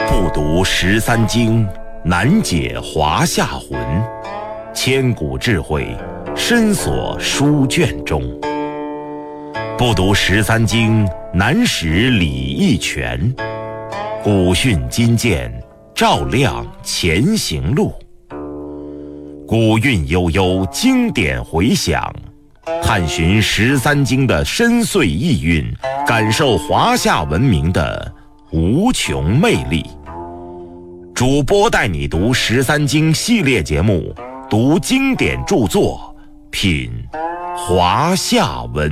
不读13经，难解华夏魂。千古智慧，深锁书卷中。不读13经，难识礼义权。古训今鉴，照亮前行路。古韵悠悠，经典回响，探寻13经的深邃意蕴，感受华夏文明的无穷魅力。主播带你读13经系列节目，读经典著作，品华夏文